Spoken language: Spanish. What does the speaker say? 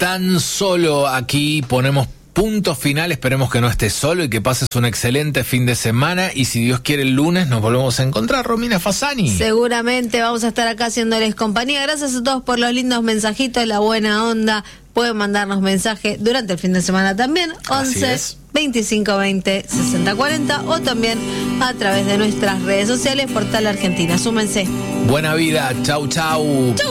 tan solo. Aquí ponemos punto final, esperemos que no estés solo y que pases un excelente fin de semana, y si Dios quiere el lunes nos volvemos a encontrar, Romina Fasani. Seguramente vamos a estar acá haciéndoles compañía. Gracias a todos por los lindos mensajitos, la buena onda. Pueden mandarnos mensaje durante el fin de semana también, 11 25 20 60 40, o también a través de nuestras redes sociales, Portal Argentina. Súmense. Buena vida, chau chau.